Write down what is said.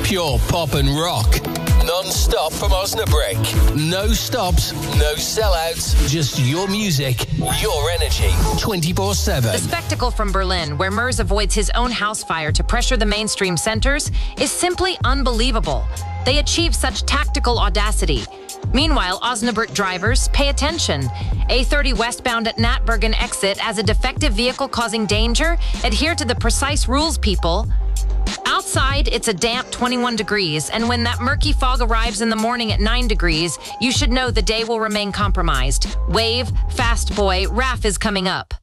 Pure pop and rock. Non-stop from Osnabrück. No stops, no sellouts, just your music, your energy, 24/7. The spectacle from Berlin, where Murs avoids his own house fire to pressure the mainstream centers, is simply unbelievable. They achieve such tactical audacity. Meanwhile, Osnabrück drivers, pay attention. A30 westbound at Natbergen exit as a defective vehicle causing danger. Adhere to the precise rules, people. Outside, it's a damp 21 degrees, and when that murky fog arrives in the morning at 9 degrees, you should know the day will remain compromised. Wave, fast boy, RAF is coming up.